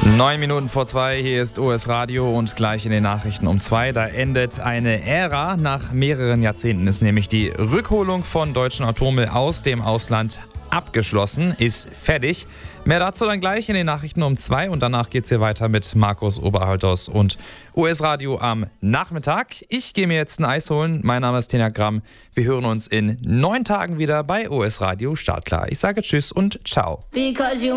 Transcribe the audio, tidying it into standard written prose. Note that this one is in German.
9:09, hier ist OS Radio und gleich in den Nachrichten um 2. Da endet eine Ära. Nach mehreren Jahrzehnten ist nämlich die Rückholung von deutschen Atommüll aus dem Ausland abgeschlossen, ist fertig. Mehr dazu dann gleich in den Nachrichten um 2 und danach geht's hier weiter mit Markus Oberhalters und OS Radio am Nachmittag. Ich gehe mir jetzt ein Eis holen. Mein Name ist Tena Gramm. Wir hören uns in 9 Tagen wieder bei OS Radio Startklar. Ich sage Tschüss und Ciao.